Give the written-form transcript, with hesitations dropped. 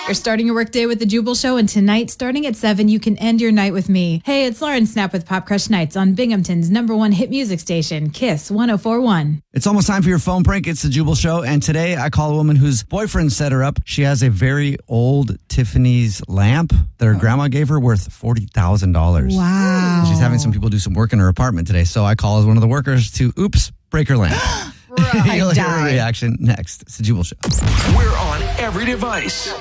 You're starting your workday with the Jubal Show, and tonight, starting at 7, you can end your night with me. Hey, it's Lauren Snap with Pop Crush Nights on Binghamton's #1 hit music station, Kiss 104.1. It's almost time for your phone prank. It's the Jubal Show, and today I call a woman whose boyfriend set her up. She has a very old Tiffany's lamp that her grandma gave her worth $40,000. Wow. She's having some people do some work in her apartment today, so I call as one of the workers to, break her lamp. You'll hear her reaction next. It's the Jubal Show. We're on every device.